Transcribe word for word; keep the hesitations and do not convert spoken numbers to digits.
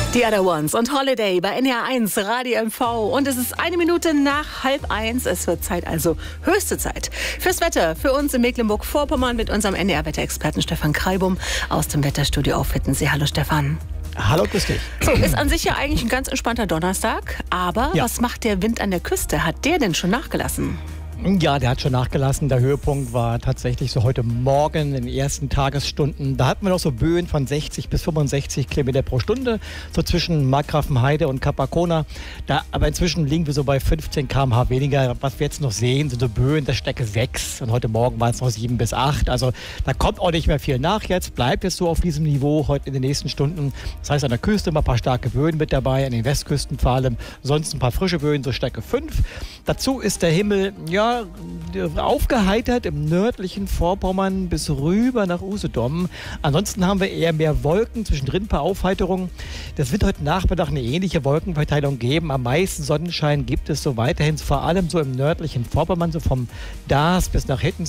Die Other Ones und Holiday bei N R eins Radio M V. Und es ist eine Minute nach halb eins. Es wird Zeit, also höchste Zeit fürs Wetter. Für uns in Mecklenburg-Vorpommern mit unserem N D R-Wetterexperten Stefan Kreibum aus dem Wetterstudio auf Hittensee. Hallo Stefan. Hallo, grüß dich. So, ist an sich ja eigentlich ein ganz entspannter Donnerstag. Aber ja. Was macht der Wind an der Küste? Hat der denn schon nachgelassen? Ja, der hat schon nachgelassen. Der Höhepunkt war tatsächlich so heute Morgen in den ersten Tagesstunden. Da hatten wir noch so Böen von sechzig bis fünfundsechzig Kilometer pro Stunde, so zwischen Markgrafenheide und Kap Arkona. Da, aber inzwischen liegen wir so bei fünfzehn Kilometer pro Stunde weniger. Was wir jetzt noch sehen, sind so Böen der Stärke sechs. Und heute Morgen waren es noch sieben bis acht. Also da kommt auch nicht mehr viel nach jetzt. Bleibt es so auf diesem Niveau heute in den nächsten Stunden. Das heißt, an der Küste immer ein paar starke Böen mit dabei, an den Westküsten vor allem. Sonst ein paar frische Böen, so Stärke fünf. Dazu ist der Himmel, ja, aufgeheitert im nördlichen Vorpommern bis rüber nach Usedom. Ansonsten haben wir eher mehr Wolken, zwischendrin ein paar Aufheiterungen. Das wird heute Nachmittag eine ähnliche Wolkenverteilung geben. Am meisten Sonnenschein gibt es so weiterhin, vor allem so im nördlichen Vorpommern, so vom Daas bis nach Hittensee.